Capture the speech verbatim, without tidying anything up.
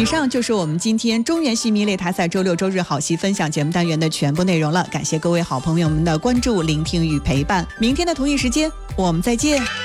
以上就是我们今天中原戏迷擂台赛周六周日好戏分享节目单元的全部内容了，感谢各位好朋友们的关注、聆听与陪伴。明天的同一时间我们再见。